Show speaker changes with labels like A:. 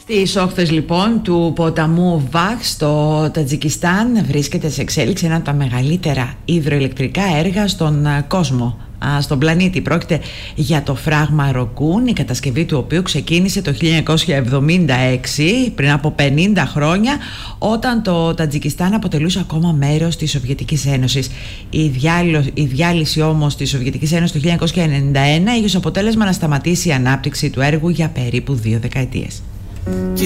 A: Στις όχθες λοιπόν του ποταμού Βαχ στο Τατζικιστάν βρίσκεται σε εξέλιξη ένα από τα μεγαλύτερα υδροηλεκτρικά έργα στον κόσμο, στον πλανήτη. Πρόκειται για το φράγμα Ροκούν, η κατασκευή του οποίου ξεκίνησε το 1976, πριν από 50 χρόνια, όταν το Τατζικιστάν αποτελούσε ακόμα μέρος της Σοβιετικής Ένωσης. Η διάλυση όμως της Σοβιετικής Ένωσης το 1991 είχε ως αποτέλεσμα να σταματήσει η ανάπτυξη του έργου για περίπου 2 δεκαετίες.